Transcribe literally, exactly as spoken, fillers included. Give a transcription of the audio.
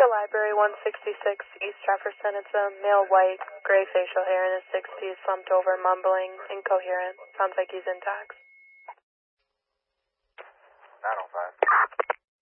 Library one sixty-six, East Jefferson. It's a male white, gray facial hair in his sixties, slumped over, mumbling, incoherent. Sounds like he's in tax. nine oh five.